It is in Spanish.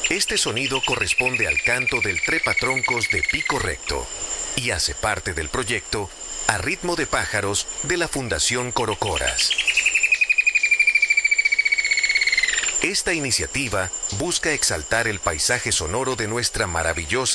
Este sonido corresponde al canto del trepatroncos de pico recto y hace parte del proyecto A Ritmo de Pájaros de la Fundación Corocoras. Esta iniciativa busca exaltar el paisaje sonoro de nuestra maravillosa